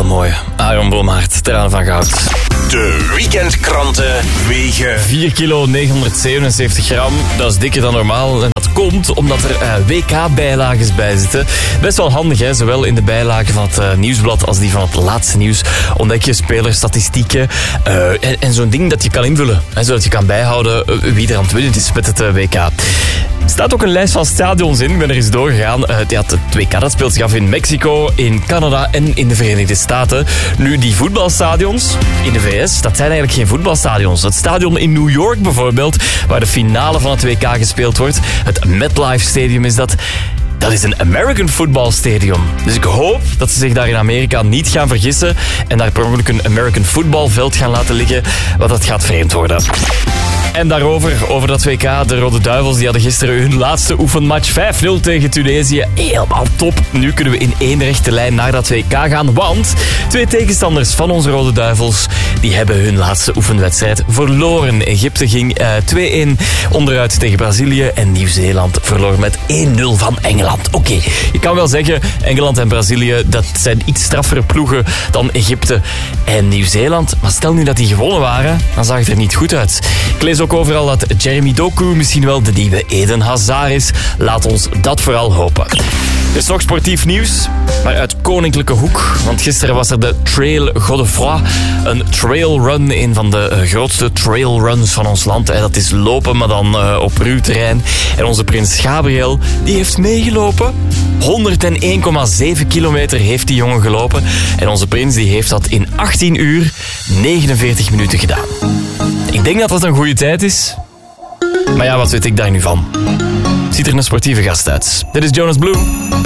heel mooi. Aaron Blommaert, Tranen van Goud. De weekendkranten wegen 4 kilo 977 gram, dat is dikker dan normaal. En dat komt omdat er WK-bijlages bij zitten. Best wel handig, hè? Zowel in de bijlagen van het nieuwsblad als die van het laatste nieuws. Ontdek je spelerstatistieken en zo'n ding dat je kan invullen. Hè? Zodat je kan bijhouden wie er aan het winnen is met het WK. Er staat ook een lijst van stadions in. Ik ben er eens doorgegaan. Het WK dat speelt zich af in Mexico, in Canada en in de Verenigde Staten. Nu, die voetbalstadions in de VS, dat zijn eigenlijk geen voetbalstadions. Het stadion in New York bijvoorbeeld, waar de finale van het WK gespeeld wordt. Het MetLife Stadium is dat. Dat is een American Football Stadium. Dus ik hoop dat ze zich daar in Amerika niet gaan vergissen en daar per ongeluk een American Football veld gaan laten liggen, want dat gaat vreemd worden. En daarover, over dat WK, de Rode Duivels die hadden gisteren hun laatste oefenmatch 5-0 tegen Tunesië. Helemaal top. Nu kunnen we in één rechte lijn naar dat WK gaan, want 2 tegenstanders van onze Rode Duivels, die hebben hun laatste oefenwedstrijd verloren. Egypte ging 2-1 onderuit tegen Brazilië en Nieuw-Zeeland verloor met 1-0 van Engeland. Oké, je kan wel zeggen, Engeland en Brazilië, dat zijn iets straffere ploegen dan Egypte en Nieuw-Zeeland. Maar stel nu dat die gewonnen waren, dan zag het er niet goed uit. Ik lees ook overal dat Jeremy Doku misschien wel de nieuwe Eden Hazard is. Laat ons dat vooral hopen. Er is nog sportief nieuws, maar uit koninklijke hoek. Want gisteren was er de Trail Godefroy. Een trailrun, een van de grootste trailruns van ons land. Dat is lopen, maar dan op ruw terrein. En onze prins Gabriel, die heeft meegelopen. 101,7 kilometer heeft die jongen gelopen. En onze prins die heeft dat in 18 uur 49 minuten gedaan. Ik denk dat dat een goede tijd is. Maar ja, wat weet ik daar nu van? Ziet er een sportieve gast uit. Dit is Jonas Blue.